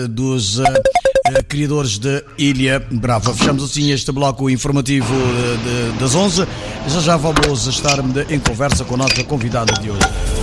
dos criadores de Ilha Brava. Fechamos assim este bloco informativo das 11. Já vamos estar em conversa com a nossa convidada de hoje.